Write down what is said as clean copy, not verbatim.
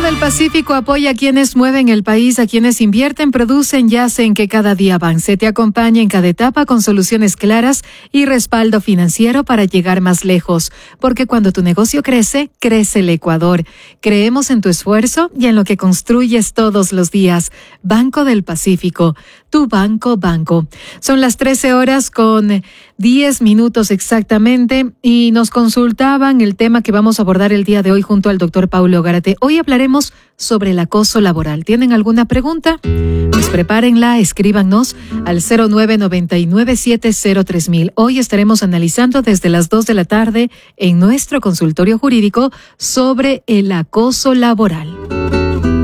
del Pacífico apoya a quienes mueven el país, a quienes invierten, producen y hacen que cada día avance. Te acompaña en cada etapa con soluciones claras y respaldo financiero para llegar más lejos. Porque cuando tu negocio crece, crece el Ecuador. Creemos en tu esfuerzo y en lo que construyes todos los días. Banco del Pacífico, tu banco. Son las 13:10 exactamente y nos consultaban el tema que vamos a abordar el día de hoy junto al doctor Paulo Gárate. Hoy hablaremos sobre el acoso laboral. ¿Tienen alguna pregunta? Pues prepárenla, escríbanos al 0999703000. Hoy estaremos analizando desde las 2 de la tarde en nuestro consultorio jurídico sobre el acoso laboral.